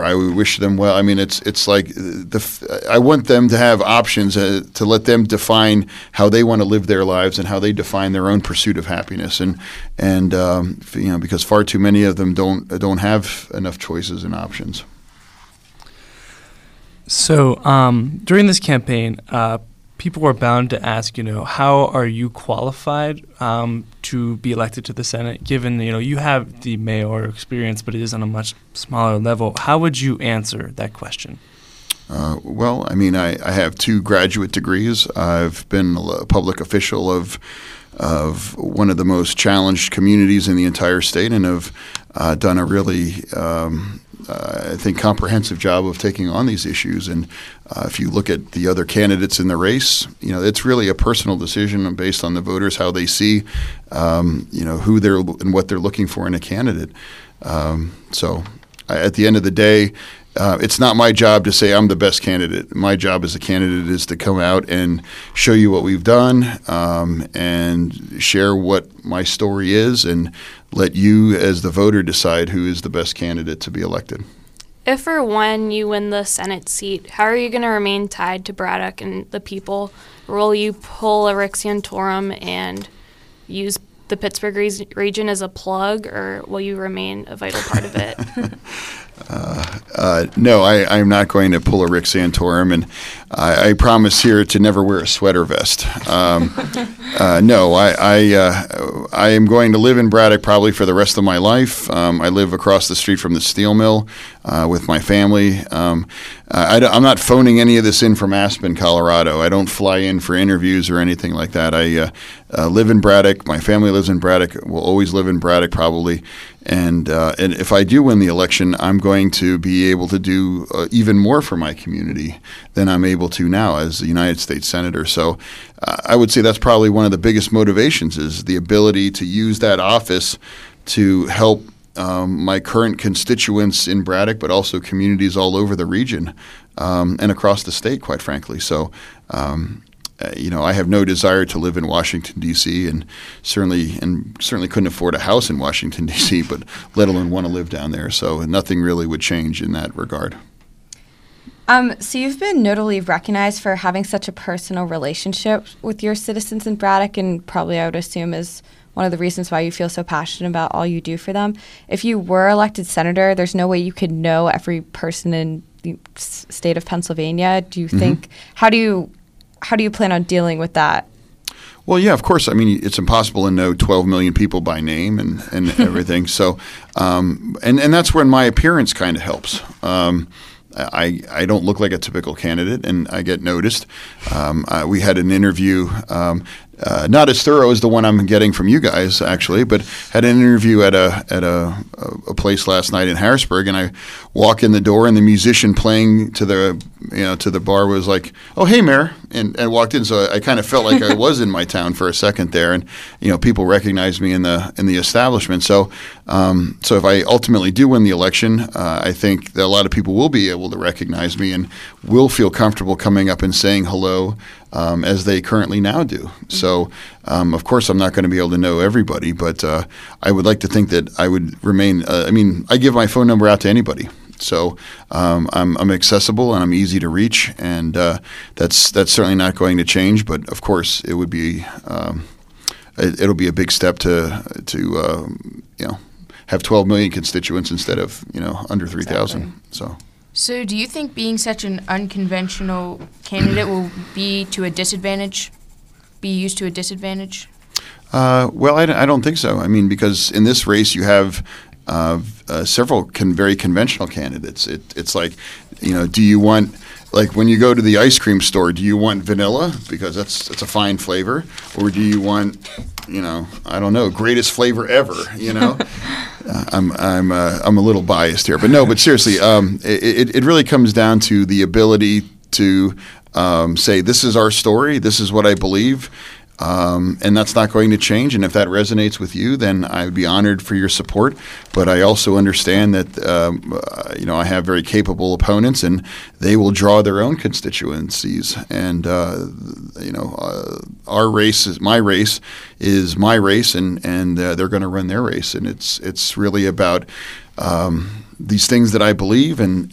I would wish them well. I mean, it's like I want them to have options to let them define how they want to live their lives and how they define their own pursuit of happiness. And because far too many of them don't have enough choices and options. So during this campaign, people were bound to ask, how are you qualified to be elected to the Senate, given, you have the mayor experience, but it is on a much smaller level. How would you answer that question? Well, I mean, I have 2 graduate degrees. I've been a public official of one of the most challenged communities in the entire state, and have done a really I think comprehensive job of taking on these issues. And if you look at the other candidates in the race, it's really a personal decision based on the voters, how they see, who they're and what they're looking for in a candidate. So at the end of the day, it's not my job to say I'm the best candidate. My job as a candidate is to come out and show you what we've done, and share what my story is, and let you as the voter decide who is the best candidate to be elected. If or when you win the Senate seat, how are you going to remain tied to Braddock and the people? Will you pull a Rick Santorum and use the Pittsburgh region as a plug, or will you remain a vital part of it? No, I'm not going to pull a Rick Santorum, and I promise here to never wear a sweater vest. No, I am going to live in Braddock probably for the rest of my life. I live across the street from the steel mill with my family. I'm not phoning any of this in from Aspen, Colorado. I don't fly in for interviews or anything like that. I live in Braddock. My family lives in Braddock. Will always live in Braddock probably. And if I do win the election, I'm going to be able to do even more for my community than I'm able to now as a United States Senator. So I would say that's probably one of the biggest motivations, is the ability to use that office to help my current constituents in Braddock, but also communities all over the region and across the state, quite frankly. So I have no desire to live in Washington, D.C., and certainly couldn't afford a house in Washington, D.C., but let alone want to live down there. So nothing really would change in that regard. So you've been notably recognized for having such a personal relationship with your citizens in Braddock, and probably I would assume is one of the reasons why you feel so passionate about all you do for them. If you were elected senator, there's no way you could know every person in the state of Pennsylvania. Do you think, how do you plan on dealing with that? Well, yeah, of course. I mean, it's impossible to know 12 million people by name and everything. So, and that's when my appearance kind of helps. I don't look like a typical candidate, and I get noticed. We had an interview, not as thorough as the one I'm getting from you guys, actually, but had an interview at a place last night in Harrisburg, and I walk in the door, and the musician playing to the bar was like, "Oh, hey, Mayor," and walked in. So I kind of felt like I was in my town for a second there, and people recognized me in the establishment. So if I ultimately do win the election, I think that a lot of people will be able to recognize me and will feel comfortable coming up and saying hello, as they currently now do. So, of course, I'm not going to be able to know everybody, but I would like to think that I would remain. I give my phone number out to anybody. So I'm accessible and I'm easy to reach, and that's certainly not going to change. But of course, it would be it'll be a big step to have 12 million constituents instead of under 3,000. Exactly. So do you think being such an unconventional candidate will be used to a disadvantage? Well, I don't think so. I mean, because in this race you have several very conventional candidates. It's like, do you want, like when you go to the ice cream store, do you want vanilla because that's a fine flavor, or do you want, I don't know, greatest flavor ever? I'm a little biased here, but seriously, it really comes down to the ability to say, this is our story, this is what I believe, and that's not going to change. And if that resonates with you, then I would be honored for your support. But I also understand that I have very capable opponents, and they will draw their own constituencies. And our race is my race, and they're going to run their race. And it's really about these things that I believe, and